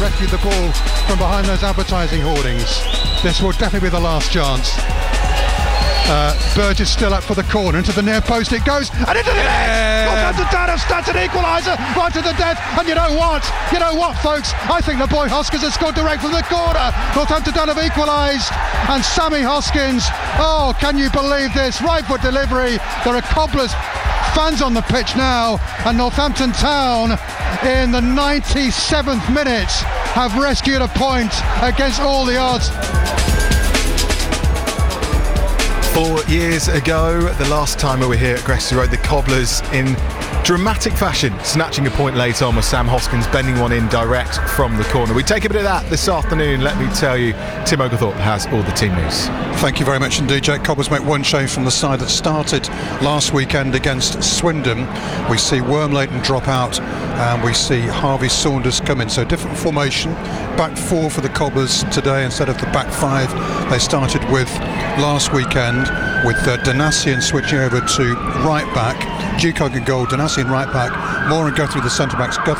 rescued the ball from behind those advertising hoardings. This will definitely be the last chance. Burgess still up for the corner, into the near post it goes, and into the net! Northampton Town have stamped an equaliser right to the death, and you know what folks, I think the boy Hoskins has scored direct from the corner. Northampton Town have equalised, and Sammy Hoskins, oh, can you believe this, right foot delivery. There are Cobblers fans on the pitch now, and Northampton Town in the 97th minute have rescued a point against all the odds. 4 years ago, the last time we were here at Gresty Road, the Cobblers in dramatic fashion snatching a point late on with Sam Hoskins bending one in direct from the corner. We take a bit of that this afternoon. Let me tell you, Tim Oglethorpe has all the team news. Thank you very much indeed, Jake. Cobblers make one change from the side that started last weekend against Swindon. We see Wormleighton drop out and we see Harvey Saunders come in. So different formation, back four for the Cobblers today instead of the back five they started with last weekend, with Donacien switching over to right back. Dukog in goal, Donacien right back, Moore and Guthrie the centre backs.